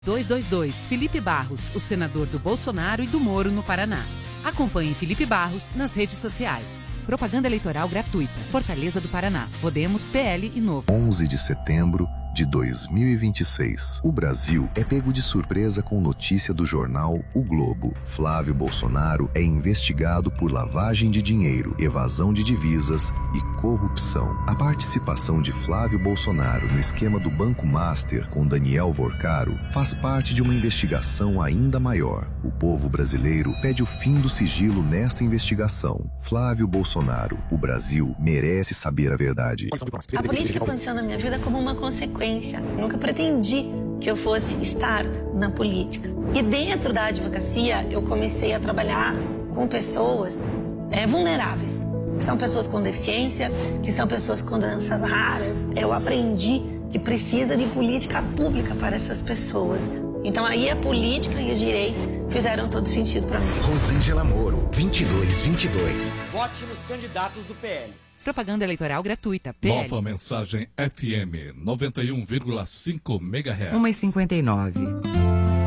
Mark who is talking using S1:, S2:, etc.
S1: 222, Felipe Barros, o senador do Bolsonaro e do Moro no Paraná. Acompanhe Felipe Barros nas redes sociais. Propaganda eleitoral gratuita. Fortaleza do Paraná. Podemos, PL e Novo.
S2: 11 de setembro de 2026. O Brasil é pego de surpresa com notícia do jornal O Globo. Flávio Bolsonaro é investigado por lavagem de dinheiro, evasão de divisas e corrupção. A participação de Flávio Bolsonaro no esquema do Banco Master com Daniel Vorcaro faz parte de uma investigação ainda maior. O povo brasileiro pede o fim do sigilo nesta investigação. Flávio Bolsonaro, o Brasil merece saber a verdade.
S3: A política aconteceu na minha vida como uma consequência. Eu nunca pretendi que eu fosse estar na política. E dentro da advocacia, eu comecei a trabalhar com pessoas vulneráveis. Que são pessoas com deficiência, que são pessoas com doenças raras. Eu aprendi que precisa de política pública para essas pessoas. Então aí a política e os direitos fizeram todo sentido para mim.
S4: Rosângela Moro, 2222.
S5: Vote nos candidatos do PL.
S1: Propaganda eleitoral gratuita. PL.
S6: Nova Mensagem FM 91,5 MHz.
S7: 1h59.